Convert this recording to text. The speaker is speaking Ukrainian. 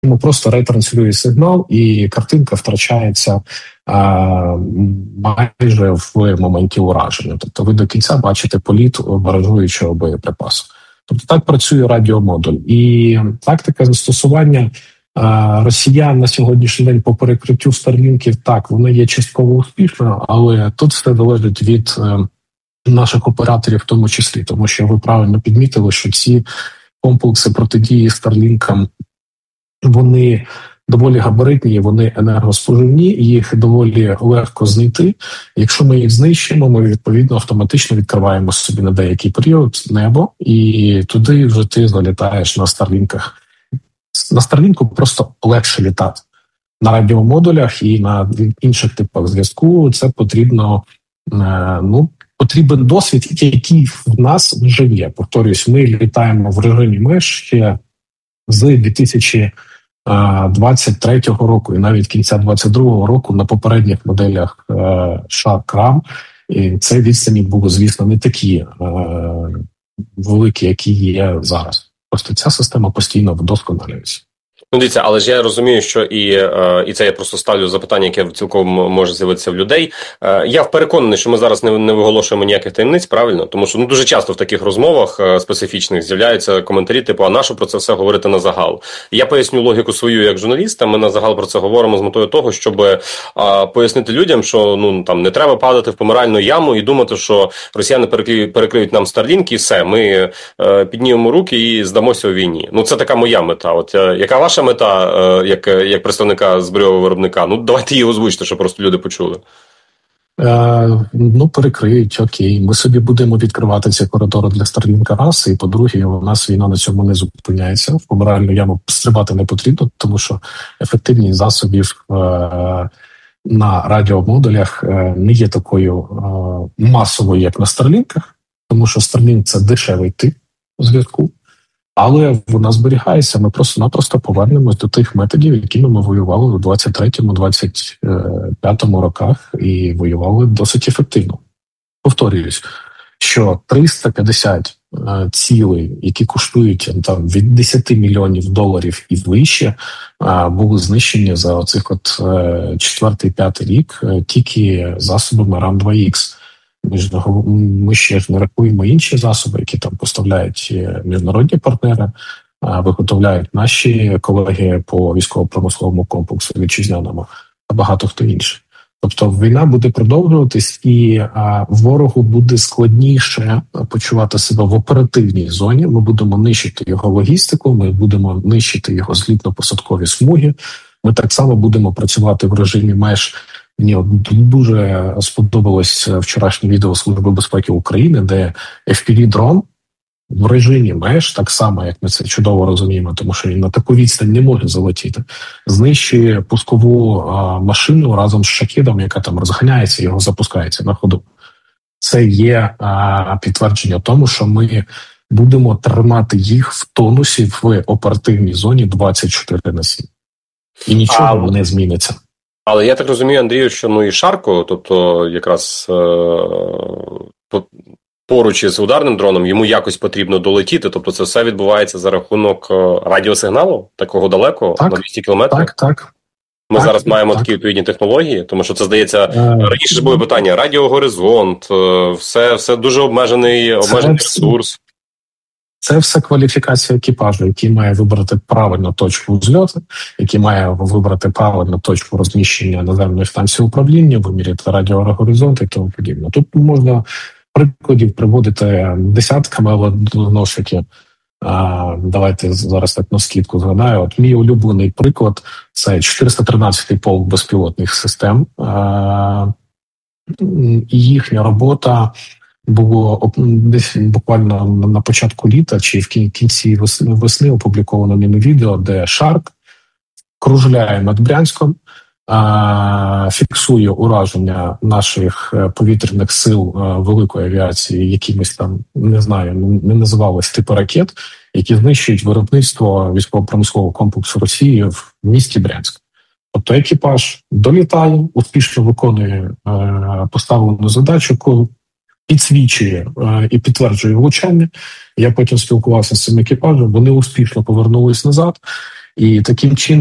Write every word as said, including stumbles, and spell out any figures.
йому просто ретранслює сигнал, і картинка втрачається а, майже в моменті ураження. Тобто ви до кінця бачите політ баражуючого боєприпасу. Тобто так працює радіомодуль. І тактика застосування а, росіян на сьогоднішній день по перекриттю старлінків, так, вона є частково успішною, але тут все залежить від а, наших операторів в тому числі, тому що ви правильно підмітили, що ці комплекси протидії старлінкам, вони доволі габаритні, вони енергоспоживні, їх доволі легко знайти. Якщо ми їх знищимо, ми відповідно автоматично відкриваємо собі на деякий період небо, і туди вже ти залітаєш на старлінках. На старлінку просто легше літати. На радіомодулях і на інших типах зв'язку це потрібно, ну, потрібен досвід, який в нас вже є. Повторюсь, ми літаємо в режимі меж ще з дві тисячі двадцять третього року і навіть кінця двадцять другого року на попередніх моделях Шар-Крам. І це відстані були, звісно, не такі е, великі, які є зараз. Просто ця система постійно вдосконалюється. Ну, дивіться, але ж я розумію, що і, і це я просто ставлю запитання, яке цілком може з'явитися в людей. Я переконаний, що ми зараз не, не виголошуємо ніяких таємниць, правильно? Тому що ну, дуже часто в таких розмовах специфічних з'являються коментарі, типу, а нащо про це все говорити на загал? Я поясню логіку свою як журналіста, ми на загал про це говоримо з метою того, щоб а, пояснити людям, що ну там не треба падати в помиральну яму і думати, що росіяни перекриють, перекриють нам Starlink і все, ми а, піднімемо руки і здамося у війні. Ну, це така моя мета. От яка ваша мета, як, як представника збройового виробника? Ну, давайте її озвучте, щоб просто люди почули. Е, ну, перекриють, окей. Ми собі будемо відкривати ці коридори для Starlink раз, і по-друге, у нас війна на цьому не зупиняється. В помиральну яму стрибати не потрібно, тому що ефективність засобів е, на радіомодулях е, не є такою е, масовою, як на Starlink, тому що Starlink – це дешевий тип зв'язку. Але вона зберігається, ми просто-напросто повернемось до тих методів, якими ми воювали у двадцять третьому - двадцять п'ятому роках і воювали досить ефективно. Повторююсь, що триста п'ятдесят е, цілей, які коштують там від десять мільйонів доларів і вище, е, були знищені за оцих от е, четвертий-п'ятий рік е, тільки засобами рам два ікс. Ми ж ми ще ж не рахуємо інші засоби, які там поставляють міжнародні партнери, виготовляють наші колеги по військово-промисловому комплексу вітчизняному та багато хто інший. Тобто війна буде продовжуватись, і а, ворогу буде складніше почувати себе в оперативній зоні. Ми будемо нищити його логістику, ми будемо нищити його злітно-посадкові смуги. Ми так само будемо працювати в режимі меж. Мені дуже сподобалось вчорашнє відео Служби безпеки України, де еф пі ві-дрон в режимі меж, так само, як ми це чудово розуміємо, тому що він на таку відстань не може залетіти, знищує пускову а, машину разом з шахедом, яка там розганяється, його запускається на ходу. Це є а, підтвердження тому, що ми будемо тримати їх в тонусі в оперативній зоні двадцять чотири на сім. І нічого а... не зміниться. Але я так розумію, Андрію, що ну і Шарко, тобто якраз е- поруч із ударним дроном, йому якось потрібно долетіти, тобто це все відбувається за рахунок радіосигналу, такого далеко, так, на двісті кілометрів? Так, так. Ми так, зараз маємо так. такі відповідні технології, тому що це, здається, е- раніше ж було питання, радіогоризонт, все, все дуже обмежений, обмежений це ресурс. Це все кваліфікація екіпажу, який має вибрати правильну точку взльоту, який має вибрати правильну точку розміщення наземної станції управління, виміряти радіогоризонт і тому подібне. Тут можна прикладів приводити десятками, але знову ж таки, давайте зараз так на скидку згадаю. От мій улюблений приклад – це чотириста тринадцятий полк безпілотних систем. І їхня робота було десь буквально на початку літа чи в кінці весни, весни опубліковано ними відео, де Шарк кружляє над Брянськом, а, фіксує ураження наших повітряних сил а, великої авіації якимись там, не знаю, не називалось типу ракет, які знищують виробництво військово-промислового комплексу Росії в місті Брянськ. Тобто екіпаж долітає, успішно виконує а, поставлену задачу, коли підсвічує е, і підтверджує влучання. Я потім спілкувався з цим екіпажем, вони успішно повернулись назад. І таким чином